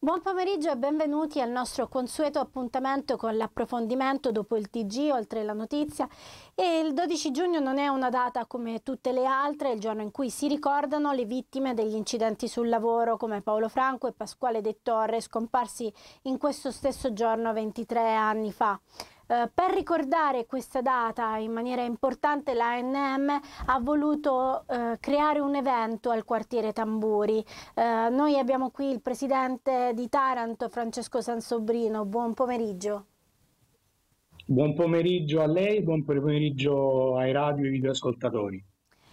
Buon pomeriggio e benvenuti al nostro consueto appuntamento con l'approfondimento dopo il TG, oltre la notizia. E il 12 giugno non è una data come tutte le altre, è il giorno in cui si ricordano le vittime degli incidenti sul lavoro come Paolo Franco e Pasquale De Torre, scomparsi in questo stesso giorno 23 anni fa. Per ricordare questa data in maniera importante, l'ANM ha voluto creare un evento al quartiere Tamburi. Noi abbiamo qui il presidente di Taranto, Francesco Sansobrino. Buon pomeriggio. Buon pomeriggio a lei, buon pomeriggio ai radio e videoascoltatori.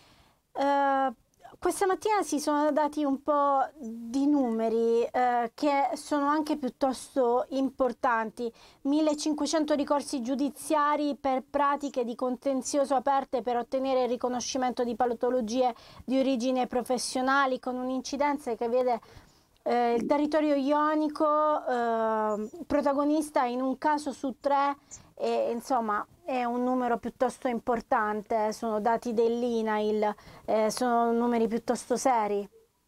Questa mattina si sono dati un po' di numeri che sono anche piuttosto importanti. 1500 ricorsi giudiziari per pratiche di contenzioso aperte per ottenere il riconoscimento di patologie di origine professionali, con un'incidenza che vede il territorio ionico protagonista in un caso su 3, e insomma è un numero piuttosto importante, sono dati dell'INAIL, sono numeri piuttosto seri.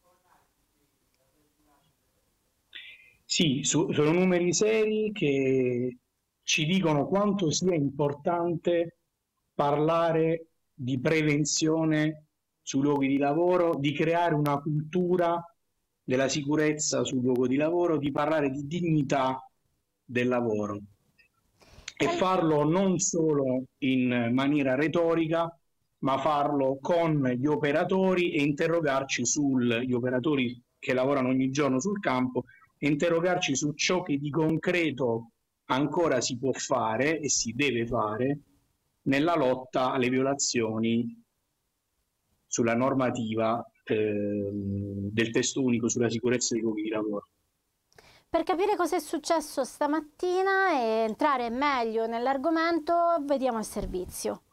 Sì, sono numeri seri che ci dicono quanto sia importante parlare di prevenzione sui luoghi di lavoro, di creare una cultura della sicurezza sul luogo di lavoro, di parlare di dignità del lavoro e farlo non solo in maniera retorica, ma farlo con gli operatori e interrogarci gli operatori che lavorano ogni giorno sul campo, e interrogarci su ciò che di concreto ancora si può fare e si deve fare nella lotta alle violazioni sulla normativa del testo unico sulla sicurezza dei luoghi di lavoro. Per capire cosa è successo stamattina e entrare meglio nell'argomento, vediamo il servizio.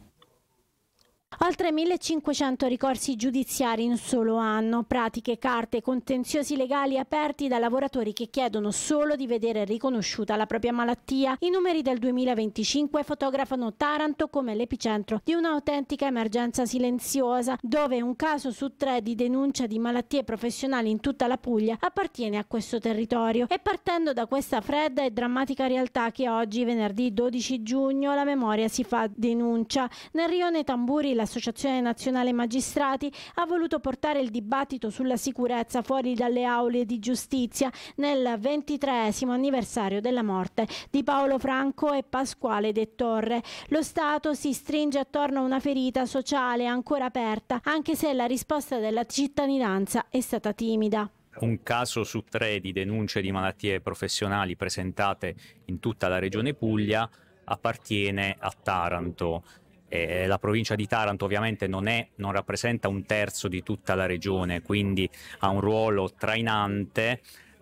Oltre 1500 ricorsi giudiziari in un solo anno, pratiche, carte, contenziosi legali aperti da lavoratori che chiedono solo di vedere riconosciuta la propria malattia. I numeri del 2025 fotografano Taranto come l'epicentro di un'autentica emergenza silenziosa, dove un caso su 3 di denuncia di malattie professionali in tutta la Puglia appartiene a questo territorio. E partendo da questa fredda e drammatica realtà che oggi, venerdì 12 giugno, la memoria si fa denuncia. Nel rione Tamburi l'Associazione Nazionale Magistrati ha voluto portare il dibattito sulla sicurezza fuori dalle aule di giustizia nel 23esimo anniversario della morte di Paolo Franco e Pasquale De Torre. Lo Stato si stringe attorno a una ferita sociale ancora aperta, anche se la risposta della cittadinanza è stata timida. Un caso su 3 di denunce di malattie professionali presentate in tutta la regione Puglia appartiene a Taranto. La provincia di Taranto ovviamente non rappresenta un terzo di tutta la regione, quindi ha un ruolo trainante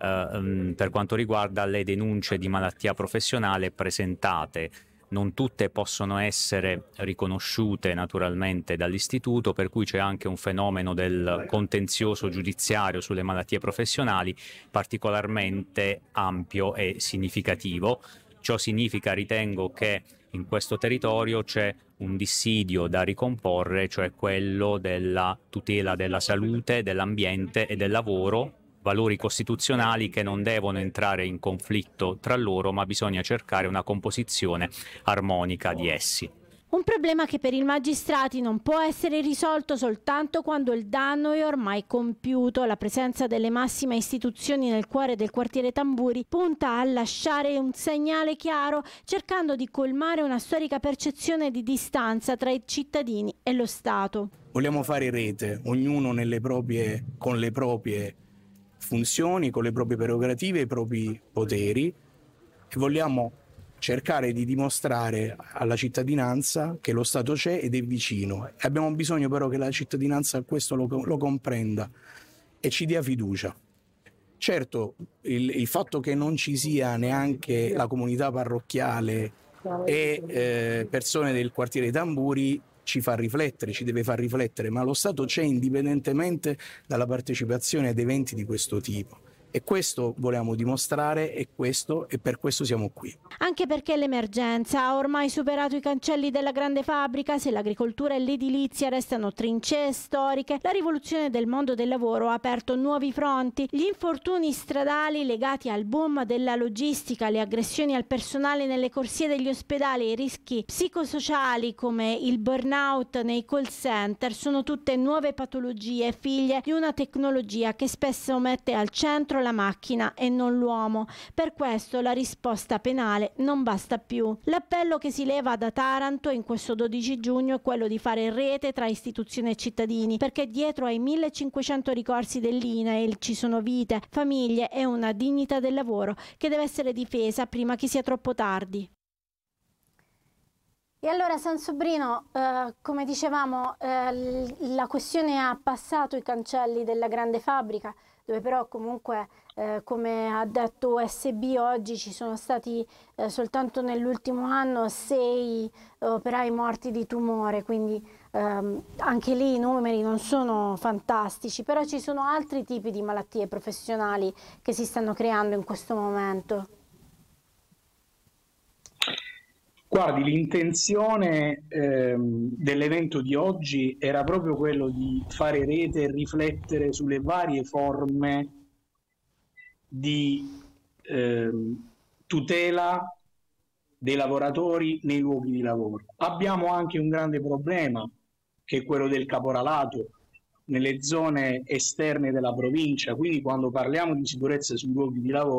per quanto riguarda le denunce di malattia professionale presentate. Non tutte possono essere riconosciute naturalmente dall'istituto, per cui c'è anche un fenomeno del contenzioso giudiziario sulle malattie professionali particolarmente ampio e significativo. Ciò significa, ritengo, che in questo territorio c'è un dissidio da ricomporre, cioè quello della tutela della salute, dell'ambiente e del lavoro, valori costituzionali che non devono entrare in conflitto tra loro, ma bisogna cercare una composizione armonica di essi. Un problema che per i magistrati non può essere risolto soltanto quando il danno è ormai compiuto. La presenza delle massime istituzioni nel cuore del quartiere Tamburi punta a lasciare un segnale chiaro, cercando di colmare una storica percezione di distanza tra i cittadini e lo Stato. Vogliamo fare rete, ognuno con le proprie funzioni, con le proprie prerogative, i propri poteri, e vogliamo cercare di dimostrare alla cittadinanza che lo Stato c'è ed è vicino. Abbiamo bisogno però che la cittadinanza questo lo comprenda e ci dia fiducia. Certo, il fatto che non ci sia neanche la comunità parrocchiale e persone del quartiere Tamburi ci fa riflettere, ci deve far riflettere, ma lo Stato c'è indipendentemente dalla partecipazione ad eventi di questo tipo. E questo volevamo dimostrare e per questo siamo qui. Anche perché l'emergenza ha ormai superato i cancelli della grande fabbrica, se l'agricoltura e l'edilizia restano trincee storiche, la rivoluzione del mondo del lavoro ha aperto nuovi fronti. Gli infortuni stradali legati al boom della logistica, le aggressioni al personale nelle corsie degli ospedali e i rischi psicosociali come il burnout nei call center sono tutte nuove patologie figlie di una tecnologia che spesso mette al centro la macchina e non l'uomo. Per questo la risposta penale non basta più. L'appello che si leva da Taranto in questo 12 giugno è quello di fare rete tra istituzioni e cittadini, perché dietro ai 1500 ricorsi dell'INAIL ci sono vite, famiglie e una dignità del lavoro che deve essere difesa prima che sia troppo tardi. E allora Sansobrino, come dicevamo, la questione ha passato i cancelli della grande fabbrica, dove però comunque, come ha detto USB oggi, ci sono stati soltanto nell'ultimo anno 6 operai morti di tumore, quindi anche lì i numeri non sono fantastici, però ci sono altri tipi di malattie professionali che si stanno creando in questo momento. Guardi, l'intenzione dell'evento di oggi era proprio quello di fare rete e riflettere sulle varie forme di tutela dei lavoratori nei luoghi di lavoro. Abbiamo anche un grande problema, che è quello del caporalato nelle zone esterne della provincia, quindi quando parliamo di sicurezza sui luoghi di lavoro